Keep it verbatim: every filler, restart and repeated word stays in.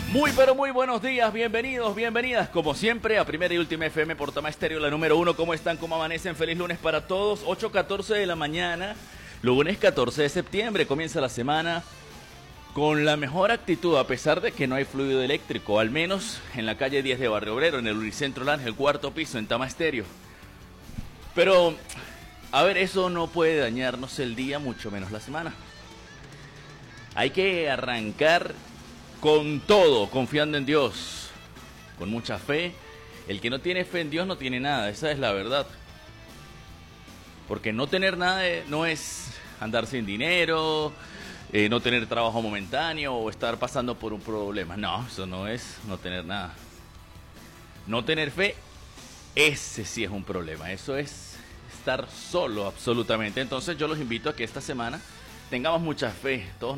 Muy pero muy buenos días, bienvenidos, bienvenidas, como siempre, a Primera y Última F M por Tama Estéreo, la número uno. ¿Cómo están? ¿Cómo amanecen? Feliz lunes para todos, ocho catorce de la mañana, lunes catorce de septiembre, comienza la semana con la mejor actitud, a pesar de que no hay fluido eléctrico, al menos en la calle diez de Barrio Obrero, en el Unicentro El Ángel, cuarto piso, en Tama Estéreo. Pero, a ver, eso no puede dañarnos el día, mucho menos la semana. Hay que arrancar con todo, confiando en Dios, con mucha fe. El que no tiene fe en Dios no tiene nada, esa es la verdad. Porque no tener nada no es andar sin dinero, eh, no tener trabajo momentáneo o estar pasando por un problema. No, eso no es no tener nada. No tener fe, ese sí es un problema, eso es estar solo absolutamente. Entonces yo los invito a que esta semana tengamos mucha fe, todos